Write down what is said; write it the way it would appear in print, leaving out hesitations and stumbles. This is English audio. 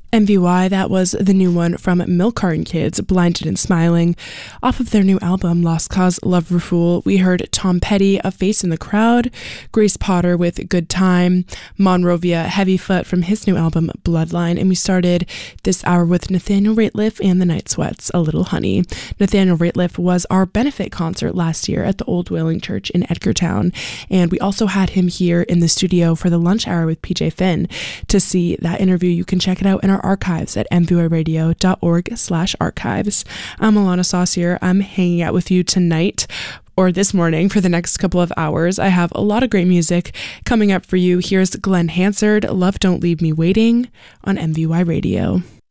MVY, that was the new one from Milk Carton Kids, Blinded and Smiling. Off of their new album, Lost Cause, Love Refool, we heard Tom Petty, A Face in the Crowd, Grace Potter with Good Time, Monrovia, Heavy Foot from his new album, Bloodline, and we started this hour with Nathaniel Rateliff and the Night Sweats, A Little Honey. Nathaniel Rateliff was our benefit concert last year at the Old Whaling Church in Edgartown, and we also had him here in the studio for the lunch hour with PJ Finn. To see that interview, you can check it out in our archives at mvyradio.org/archives. I'm Alana Saucier. I'm hanging out with you tonight or this morning for the next couple of hours. I have a lot of great music coming up for you. Here's Glenn Hansard, Love Don't Leave Me Waiting on MVY Radio.